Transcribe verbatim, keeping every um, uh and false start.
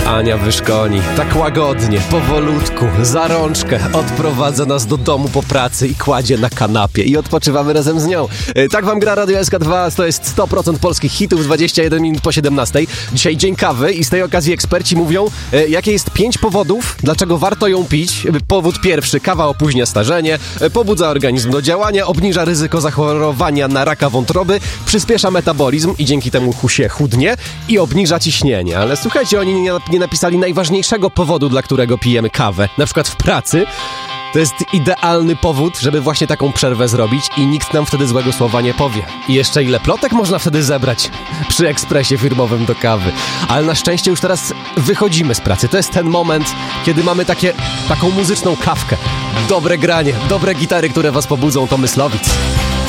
Ania Wyszkoni tak łagodnie, powolutku, za rączkę odprowadza nas do domu po pracy i kładzie na kanapie i odpoczywamy razem z nią. Tak wam gra Radio S K dwa, to jest sto procent polskich hitów, dwadzieścia jeden minut po siedemnastej. Dzisiaj dzień kawy i z tej okazji eksperci mówią, jakie jest pięć powodów, dlaczego warto ją pić. Powód pierwszy, kawa opóźnia starzenie, pobudza organizm do działania, obniża ryzyko zachorowania na raka wątroby, przyspiesza metabolizm i dzięki temu się chudnie i obniża ciśnienie. Ale słuchajcie, oni nie, nie napisali najważniejszego powodu, dla którego pijemy kawę. Na przykład w pracy. To jest idealny powód, żeby właśnie taką przerwę zrobić i nikt nam wtedy złego słowa nie powie. I jeszcze ile plotek można wtedy zebrać przy ekspresie firmowym do kawy. Ale na szczęście już teraz wychodzimy z pracy. To jest ten moment, kiedy mamy takie, taką muzyczną kawkę. Dobre granie, dobre gitary, które was pobudzą, to Myslowic.